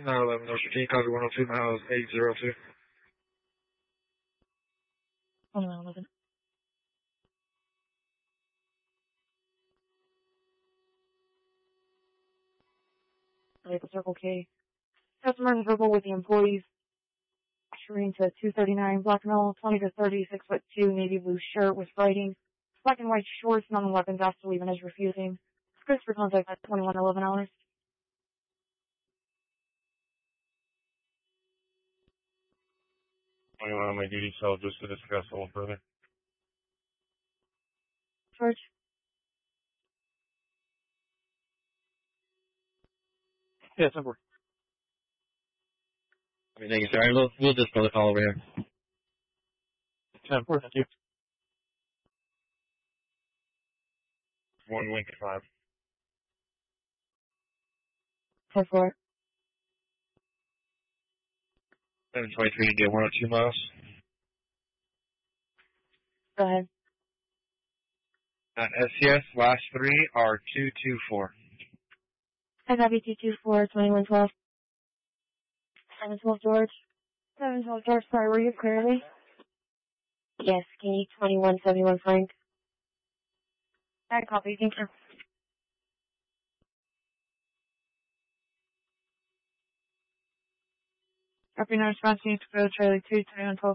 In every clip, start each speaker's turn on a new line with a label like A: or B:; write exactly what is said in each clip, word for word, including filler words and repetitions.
A: nine eleven, North fifteen, copy one oh two miles, eight zero two.
B: one eleven. Right, the Circle K. Customer is verbal with the employees. Shreen to two thirty-nine, black male, twenty to thirty, six foot two, navy blue shirt with writing, black and white shorts, non-weapons, asked to leave and is refusing. Scripts for contact at twenty-one eleven hours.
C: twenty-one on my duty cell just to discuss a little further.
B: George?
A: Yeah, it's number.
D: I mean, thank you, sir. We'll, we'll just go the call over here.
A: ten four, thank you.
C: One Lincoln five.
B: ten four.
A: seven twenty-three to get one oh two miles.
B: Go ahead.
A: At S C S, last three are two two four.
B: I got B two two four, twenty-one twelve. seven twelve George. seven twelve George, sorry, were you clearly? Yes, can you twenty-one seventy-one Frank? I copy, thank you. Copy, no response, you need to go to Charlie two, twenty-one twelve.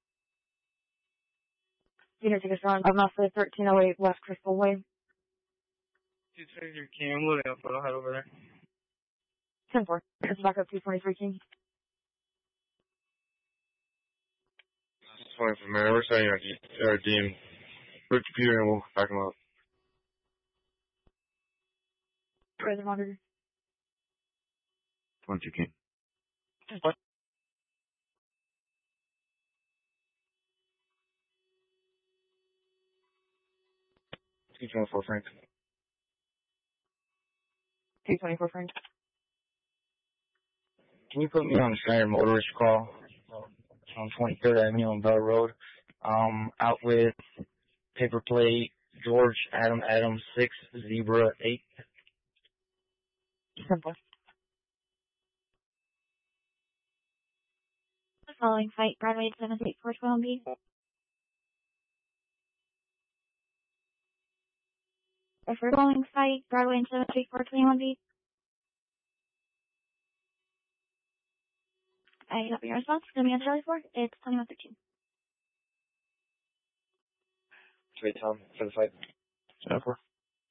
B: You need to take us on. I'm not for thirteen oh eight West Crystal Way.
A: two twenty-three King, I'm loading up, but I'll head over there.
B: ten four. It's back up two twenty-three King.
C: twenty from there. We're setting our, D- our D M root computer and we'll back them up.
B: Try the monitor.
C: twenty-two King.
A: What? two twenty-four Frank.
B: two twenty-four Frank.
D: Can you put me on the standard motorist call on twenty-third Avenue on Bell Road? Um, out with paper plate George Adam Adam six Zebra eight.
B: Simple. The following fight, Broadway seven eight four twelve B. The following fight, Broadway seven eight four twenty-one B. I got your response. It's going to be on Charlie four. It's twenty-one thirteen.
A: Wait, Tom, for the fight. ten four.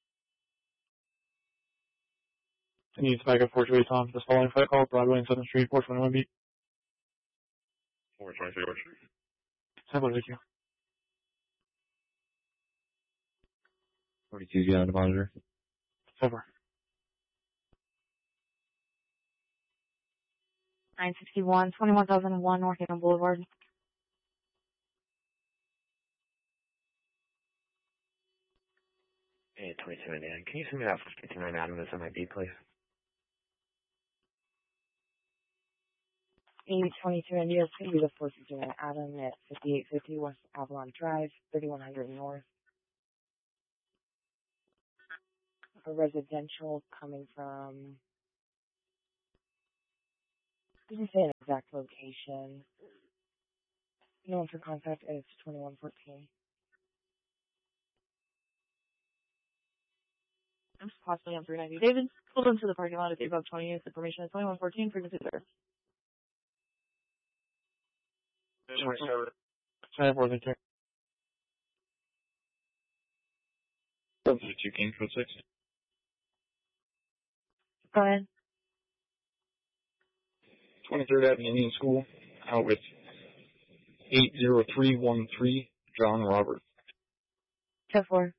A: I need to back up four two eight Tom. This following fight call, Broadway and seventh Street, four twenty-one B.
C: four twenty-three Orchard.
A: ten four, thank you.
D: forty-two on the monitor.
A: ten four.
B: nine sixty-one, twenty-one thousand one North Haven Boulevard.
E: Hey, twenty-two Indiana. Can you send me that fifty-nine Adam that's on my B, please?
B: eight twenty-two India, it's going to be the four fifty-nine Adam at fifty-eight fifty West Avalon Drive, thirty-one hundred North. A residential coming from, doesn't say an exact location. No one for contact, and it's twenty-one fourteen. I'm possibly on three ninety. David, pulled into the parking lot at above twenty eighth. Information at twenty-one fourteen, frequency there.
A: ten four, thank you.
C: two King, code six.
B: Go ahead.
A: twenty-third Avenue Indian School, out with eight zero three one three John Robert.
B: ten four.